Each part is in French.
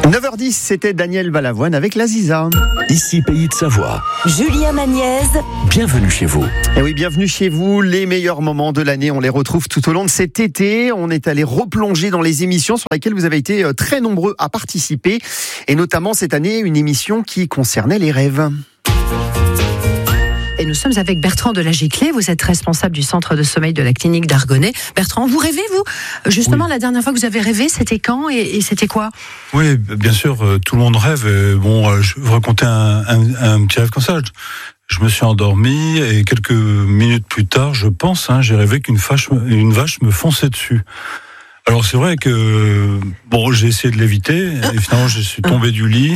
9h10, c'était Daniel Balavoine avec l'Aziza. Ici Pays de Savoie. Julien Magnez. Bienvenue chez vous. Et oui, bienvenue chez vous. Les meilleurs moments de l'année, on les retrouve tout au long de cet été. On est allé replonger dans les émissions sur lesquelles vous avez été très nombreux à participer. Et notamment cette année, une émission qui concernait les rêves. Et nous sommes avec Bertrand de la Giclée. Vous êtes responsable du centre de sommeil de la clinique d'Argonnet. Bertrand, vous rêvez, vous ? Justement, oui. La dernière fois que vous avez rêvé, c'était quand et c'était quoi ? Oui, bien sûr, tout le monde rêve. Je vais vous raconter un petit rêve comme ça. Je me suis endormi et quelques minutes plus tard, je pense, j'ai rêvé qu'une vache me fonçait dessus. Alors c'est vrai que j'ai essayé de l'éviter et finalement je suis tombé du lit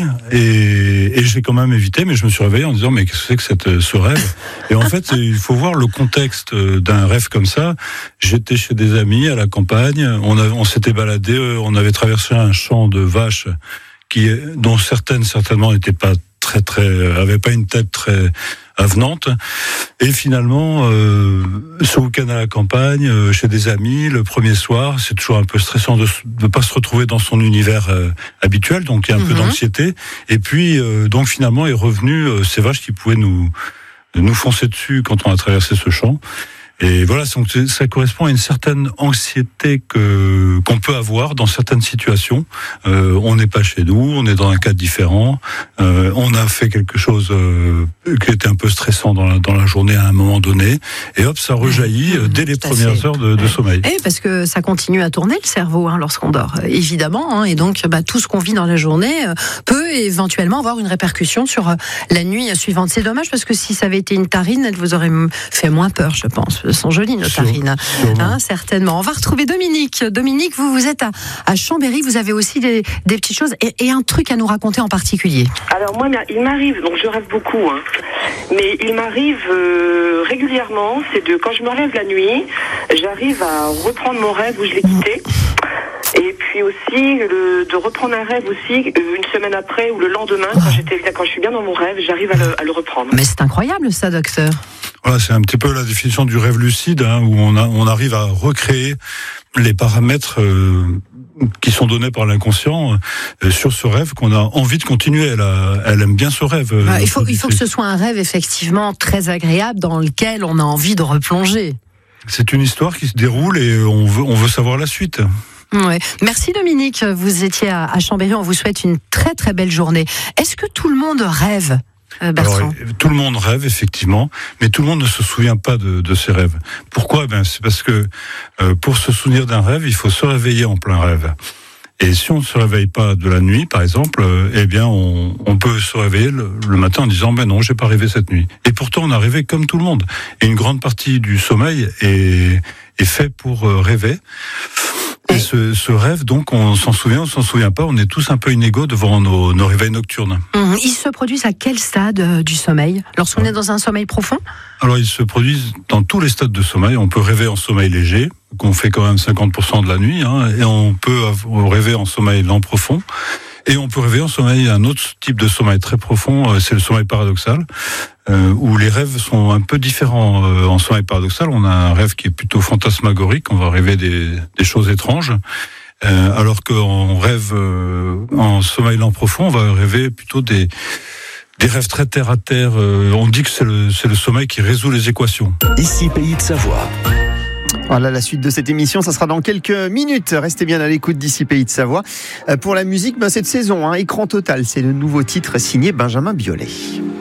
et j'ai quand même évité, mais je me suis réveillé en disant mais qu'est-ce que c'est que ce rêve ? Et en fait il faut voir le contexte d'un rêve comme ça. J'étais chez des amis à la campagne, on s'était baladé, on avait traversé un champ de vaches dont certaines certainement n'étaient pas avaient pas une tête très avenante. Et finalement, ce week-end à la campagne, chez des amis, le premier soir, c'est toujours un peu stressant de ne pas se retrouver dans son univers habituel, donc il y a un peu d'anxiété. Et puis, donc finalement, est revenu ces vaches qui pouvaient nous foncer dessus quand on a traversé ce champ. Et voilà, ça correspond à une certaine anxiété qu'on peut avoir dans certaines situations. On n'est pas chez nous, on est dans un cadre différent. On a fait quelque chose qui était un peu stressant dans la journée à un moment donné. Et hop, ça rejaillit dès les premières heures de sommeil. Et parce que ça continue à tourner le cerveau lorsqu'on dort, évidemment. Et donc, tout ce qu'on vit dans la journée peut éventuellement avoir une répercussion sur la nuit suivante. C'est dommage parce que si ça avait été une tarine, elle vous aurait fait moins peur, je pense. Elles sont jolies, nos tarines. Certainement. On va retrouver Dominique. Dominique, vous êtes à Chambéry. Vous avez aussi des petites choses et un truc à nous raconter en particulier. Alors moi, il m'arrive, donc je rêve beaucoup, mais il m'arrive régulièrement, quand je me relève la nuit, j'arrive à reprendre mon rêve où je l'ai quitté. Et puis aussi, de reprendre un rêve aussi, une semaine après ou le lendemain, quand je suis bien dans mon rêve, j'arrive à le reprendre. Mais c'est incroyable ça, docteur. Voilà, c'est un petit peu la définition du rêve lucide, où on arrive à recréer les paramètres qui sont donnés par l'inconscient sur ce rêve qu'on a envie de continuer. Elle aime bien ce rêve. Il faut que ce soit un rêve effectivement très agréable dans lequel on a envie de replonger. C'est une histoire qui se déroule et on veut savoir la suite. Ouais. Merci Dominique, vous étiez à Chambéry, on vous souhaite une très très belle journée. Est-ce que tout le monde rêve, Bertrand ? Alors, tout le monde rêve effectivement, mais tout le monde ne se souvient pas de ses rêves. Pourquoi ? C'est parce que pour se souvenir d'un rêve, il faut se réveiller en plein rêve. Et si on ne se réveille pas de la nuit, par exemple, on peut se réveiller le matin en disant non, j'ai pas rêvé cette nuit. Et pourtant, on a rêvé comme tout le monde. Et une grande partie du sommeil est fait pour rêver. Et ce rêve, donc, on s'en souvient pas, on est tous un peu inégaux devant nos réveils nocturnes. Ils se produisent à quel stade du sommeil ? Lorsqu'on est dans un sommeil profond ? Alors, ils se produisent dans tous les stades de sommeil. On peut rêver en sommeil léger, qu'on fait quand même 50% de la nuit, et on peut rêver en sommeil lent profond. Et on peut rêver en sommeil, un autre type de sommeil très profond, c'est le sommeil paradoxal, où les rêves sont un peu différents. En sommeil paradoxal, on a un rêve qui est plutôt fantasmagorique, on va rêver des choses étranges, alors qu'en rêve, en sommeil lent profond, on va rêver plutôt des rêves très terre à terre. On dit que c'est le sommeil qui résout les équations. Ici Pays de Savoie. Voilà, la suite de cette émission, ça sera dans quelques minutes. Restez bien à l'écoute d'ici Pays de Savoie. Pour la musique, cette saison, Écran Total, c'est le nouveau titre signé Benjamin Biolay.